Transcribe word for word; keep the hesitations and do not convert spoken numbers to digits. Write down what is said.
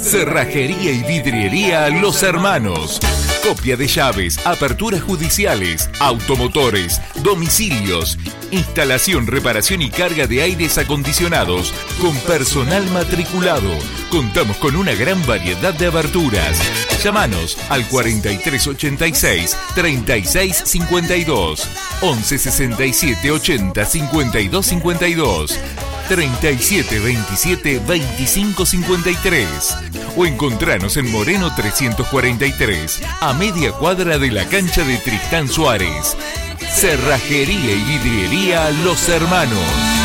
Cerrajería y vidriería Los Hermanos. Copia de llaves, aperturas judiciales, automotores, domicilios, instalación, reparación y carga de aires acondicionados con personal matriculado. Contamos con una gran variedad de aberturas. Llámanos al cuarenta y tres ochenta y seis, treinta y seis cincuenta y dos, once sesenta y siete ochenta cincuenta y dos cincuenta y dos, treinta y siete veintisiete veinticinco cincuenta y tres o encontranos en Moreno trescientos cuarenta y tres, a media cuadra de la cancha de Tristán Suárez. Cerrajería y vidriería Los Hermanos.